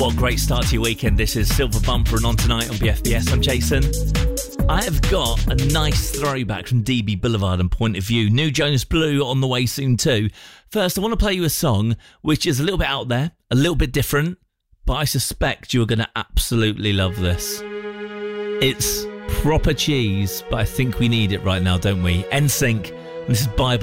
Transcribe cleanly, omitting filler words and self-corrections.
What a great start to your weekend. This is Silver Bumper and On Tonight on BFBS. I'm Jason. I have got a nice throwback from DB Boulevard and Point of View. New Jonas Blue on the way soon too. First, I want to play you a song which is a little bit out there, a little bit different, but I suspect you're going to absolutely love this. It's proper cheese, but I think we need it right now, don't we? NSYNC. This is Bye Bye